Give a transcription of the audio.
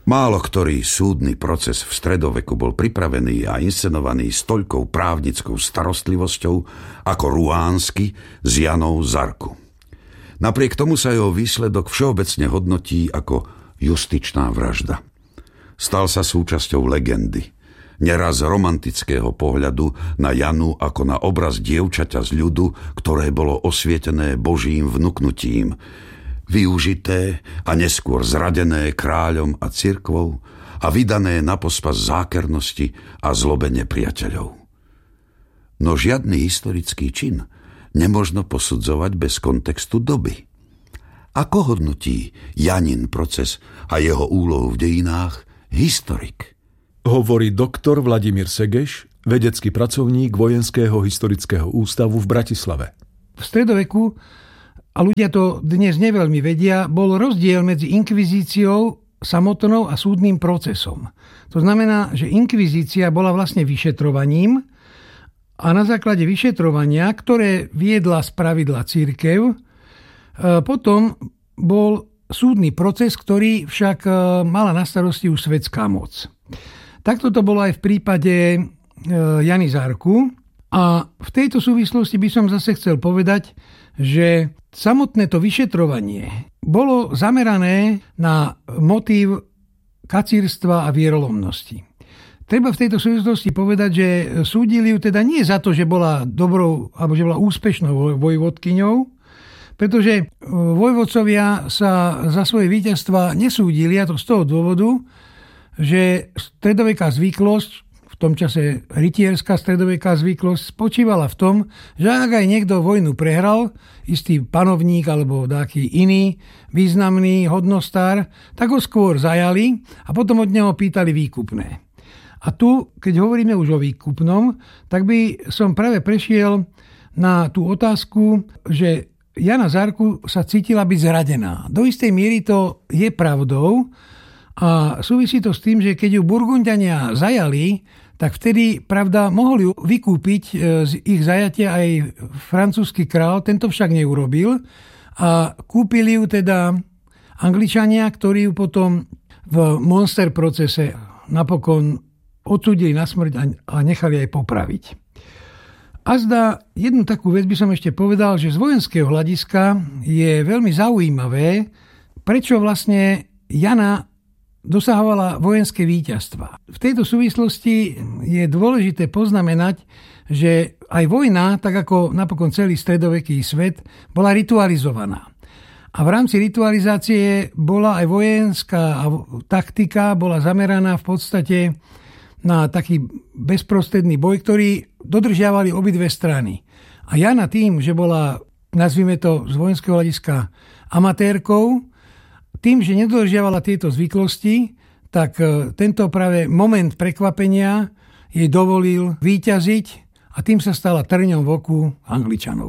Málo ktorý súdny proces v stredoveku bol pripravený a inscenovaný s toľkou právnickou starostlivosťou ako ruánsky s Janou z Arku. Napriek tomu sa jeho výsledok všeobecne hodnotí ako justičná vražda. Stal sa súčasťou legendy, neraz romantického pohľadu na Janu ako na obraz dievčaťa z ľudu, ktoré bolo osvietené Božím vnuknutím, využité a neskôr zradené kráľom a cirkvou a vydané na pospas zákernosti a zlobe nepriateľov. No žiadny historický čin nemožno posudzovať bez kontextu doby. Ako hodnotí Janin proces a jeho úlohu v dejinách historik? Hovorí doktor Vladimír Segeš, vedecký pracovník Vojenského historického ústavu v Bratislave. V stredoveku, a ľudia to dnes neveľmi vedia, bol rozdiel medzi inkvizíciou samotnou a súdnym procesom. To znamená, že inkvizícia bola vlastne vyšetrovaním a na základe vyšetrovania, ktoré viedla spravidla cirkev, potom bol súdny proces, ktorý však mala na starosti už svetská moc. Takto to bolo aj v prípade Jany z Arku. A v tejto súvislosti by som zase chcel povedať, že samotné to vyšetrovanie bolo zamerané na motív kacírstva a vierolomnosti. Treba v tejto súvislosti povedať, že súdili ju teda nie za to, že bola dobrou alebo že bola úspešnou vojvodkyňou, pretože vojvodcovia sa za svoje víťazstva nesúdili, a to z toho dôvodu, že stredoveká zvyklosť, v tom čase rytierská stredoveká zvyklosť, spočívala v tom, že ak aj niekto vojnu prehral, istý panovník alebo taký iný významný hodnostár, tak ho skôr zajali a potom od neho pýtali výkupné. A tu, keď hovoríme už o výkupnom, tak by som práve prešiel na tú otázku, že Jana z Arku sa cítila byť zradená. Do istej miery to je pravdou a súvisí to s tým, že keď ju Burgunďania zajali, tak vtedy, pravda, mohli ju vykúpiť z ich zajatia aj francúzsky král, tento však neurobil a kúpili ju teda Angličania, ktorí ju potom v Monster procese napokon odsúdili na smrť a nechali aj popraviť. A zdá, jednu takú vec by som ešte povedal, že z vojenského hľadiska je veľmi zaujímavé, prečo vlastne Jana dosahovala vojenské víťazstva. V tejto súvislosti je dôležité poznamenať, že aj vojna, tak ako napokon celý stredoveký svet, bola ritualizovaná. A v rámci ritualizácie bola aj vojenská taktika, bola zameraná v podstate na taký bezprostredný boj, ktorý dodržiavali obidve strany. A Jana tým, že bola, nazvime to z vojenského hľadiska, amatérkou, tým, že nedodržiavala tieto zvyklosti, tak tento práve moment prekvapenia jej dovolil víťaziť a tým sa stala trňom v oku Angličanov.